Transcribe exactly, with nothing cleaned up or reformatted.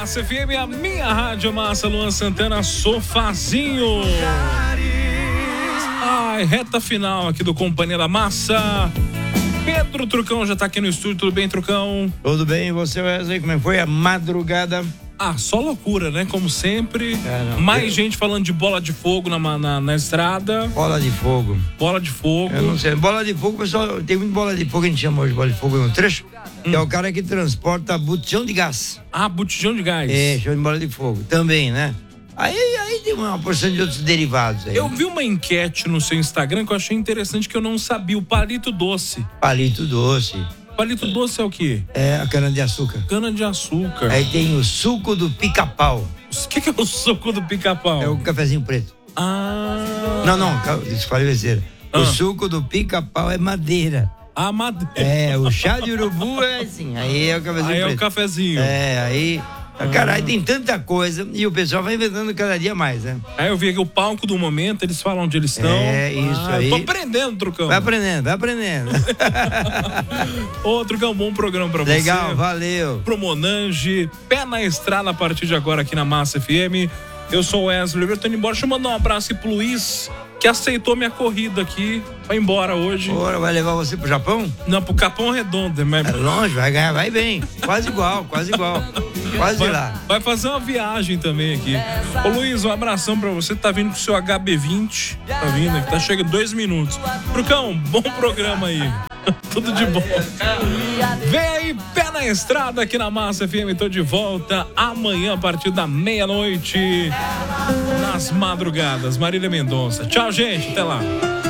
Massa F M, a minha rádio Massa, Luan Santana, Sofazinho. Ai, reta final aqui do Companhia da Massa. Pedro Trucão já tá aqui no estúdio, tudo bem, Trucão? Tudo bem, e você, Wesley, como é que foi a madrugada? Ah, só loucura, né? Como sempre. É, Mais eu... gente falando de bola de fogo na, na, na estrada. Bola de fogo. Bola de fogo. Eu não sei. Bola de fogo, pessoal, tem muito bola de fogo, a gente chama hoje de bola de fogo no trecho. Hum. Que é o cara que transporta botijão de gás. Ah, botijão de gás. É, chama de bola de fogo. Também, né? Aí, aí tem uma porção de outros derivados aí. Eu vi uma enquete no seu Instagram que eu achei interessante, que eu não sabia. O palito doce. Palito doce. Palito doce é o quê? É a cana de açúcar. Cana de açúcar. Aí tem o suco do pica-pau. O que, que é o suco do pica-pau? É o cafezinho preto. Ah. Não, não, isso falei besteira. Ah. O suco do pica-pau é madeira. A madeira. É, o chá de urubu é assim, aí é o cafezinho Aí preto. é o cafezinho. É, aí... Ah. Cara, aí tem tanta coisa e o pessoal vai inventando cada dia mais, né? Aí eu vi aqui o palco do momento, eles falam onde eles estão. É, isso ah, aí. Tô aprendendo, Trucão. Vai aprendendo, vai aprendendo. Ô, Trucão, bom programa pra Legal, você. Legal, valeu. Pro Monange, pé na estrada a partir de agora aqui na Massa F M. Eu sou o Wesley Oliveira, tô indo embora. Deixa eu mandar um abraço aí pro Luiz, que aceitou minha corrida aqui. Vai embora hoje. Ora, vai levar você pro Japão? Não, pro Capão Redondo. Mas... É longe, vai ganhar, vai bem. Quase igual, quase igual. Quase vai, lá. Vai fazer uma viagem também aqui. Ô Luiz, um abração pra você. Tá vindo com o seu H B vinte. Tá vindo aqui, tá chegando dois minutos. Trucão, bom programa aí. Tudo de bom. Vem aí, pé na estrada aqui na Massa F M. Tô de volta amanhã a partir da meia-noite. Nas madrugadas. Marília Mendonça. Tchau, gente. Até lá.